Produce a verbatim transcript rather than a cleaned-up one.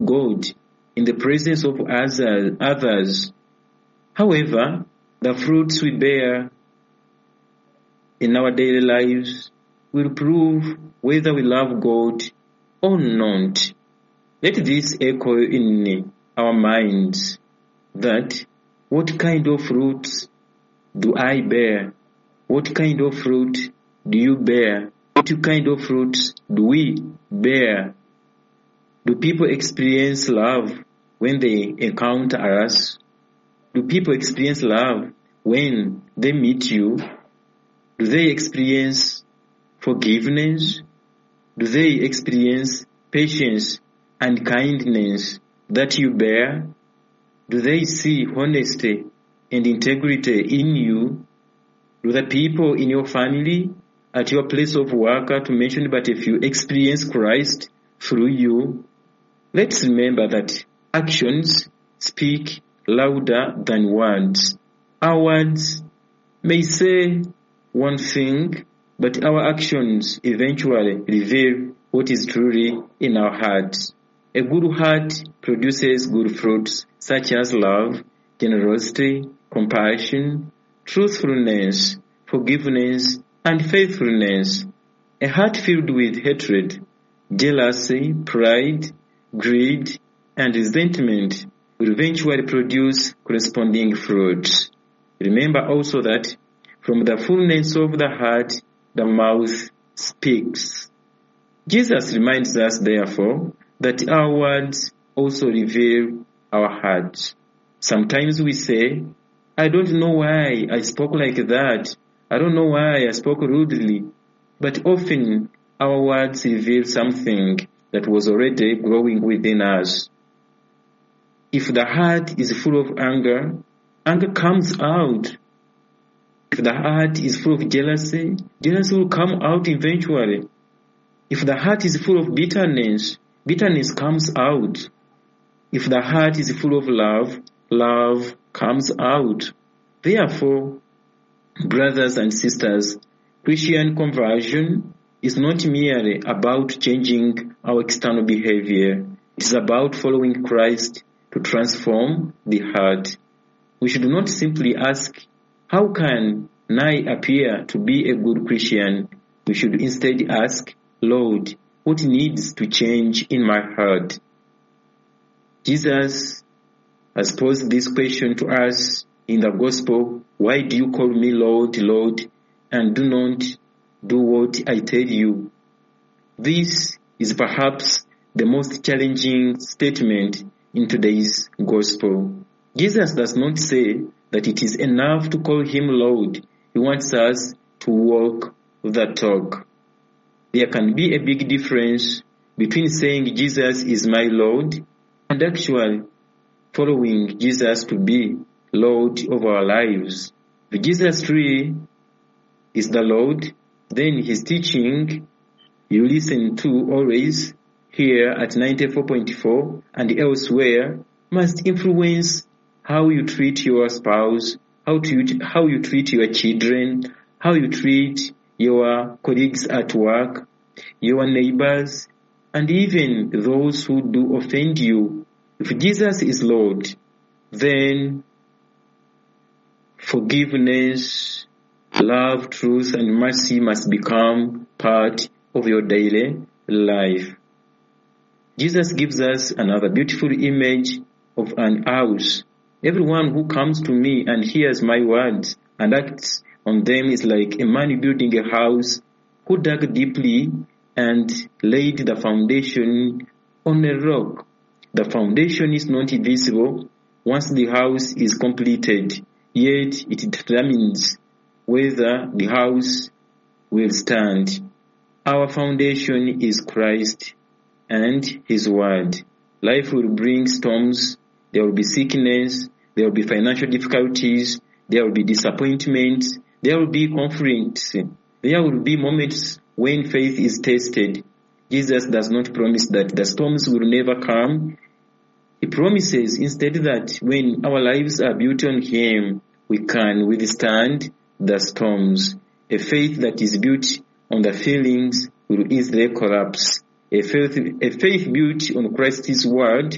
God in the presence of others. However, the fruits we bear in our daily lives will prove whether we love God or not. Let this echo in our minds that what kind of fruits do I bear? What kind of fruit do you bear? What kind of fruits do we bear? Do people experience love when they encounter us? Do people experience love when they meet you? Do they experience forgiveness? Do they experience patience and kindness that you bear? Do they see honesty and integrity in you? Do the people in your family, at your place of work, to mention but if you experience Christ through you? Let's remember that actions speak louder than words. Our words may say one thing, but our actions eventually reveal what is truly in our hearts. A good heart produces good fruits such as love, generosity, compassion, truthfulness, forgiveness, and faithfulness. A heart filled with hatred, jealousy, pride, greed, and resentment will eventually produce corresponding fruits. Remember also that from the fullness of the heart, the mouth speaks. Jesus reminds us, therefore, that our words also reveal our hearts. Sometimes we say, I don't know why I spoke like that. I don't know why I spoke rudely. But often our words reveal something that was already growing within us. If the heart is full of anger, anger comes out. If the heart is full of jealousy, jealousy will come out eventually. If the heart is full of bitterness, bitterness comes out. If the heart is full of love, love comes out. Therefore, brothers and sisters, Christian conversion is not merely about changing our external behavior. It is about following Christ to transform the heart. We should not simply ask, how can I appear to be a good Christian? We should instead ask, Lord, what needs to change in my heart? Jesus has posed this question to us in the gospel. Why do you call me Lord, Lord, and do not do what I tell you? This is perhaps the most challenging statement in today's gospel. Jesus does not say that it is enough to call him Lord. He wants us to walk the talk. There can be a big difference between saying Jesus is my Lord and actually following Jesus to be Lord of our lives. If Jesus truly is the Lord, then his teaching you listen to always here at ninety-four point four and elsewhere must influence how you treat your spouse, how to how you treat your children, how you treat your colleagues at work, your neighbors, and even those who do offend you. If Jesus is Lord, then forgiveness, love, truth, and mercy must become part of your daily life. Jesus gives us another beautiful image of an house. Everyone who comes to me and hears my words and acts on them is like a man building a house who dug deeply and laid the foundation on a rock. The foundation is not visible once the house is completed, yet it determines whether the house will stand. Our foundation is Christ and his word. Life will bring storms. There will be sickness, there will be financial difficulties, there will be disappointments, there will be conflicts, there will be moments when faith is tested. Jesus does not promise that the storms will never come. He promises instead that when our lives are built on him, we can withstand the storms. A faith that is built on the feelings will easily collapse. A faith, a faith built on Christ's word